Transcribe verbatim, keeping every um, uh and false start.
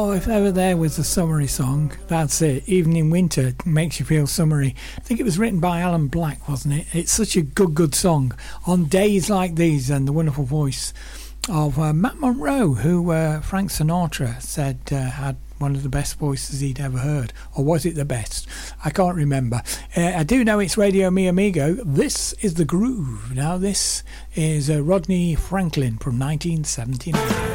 Oh, if ever there was a summery song, that's it. Even in winter, it makes you feel summery. I think it was written by Alan Black, wasn't it? It's such a good, good song. On days like these, and the wonderful voice of uh, Matt Monro, who uh, Frank Sinatra said uh, had one of the best voices he'd ever heard. Or was it the best? I can't remember. Uh, I do know it's Radio Mi Amigo. This is The Groove. Now, this is uh, Rodney Franklin from nineteen seventy-nine.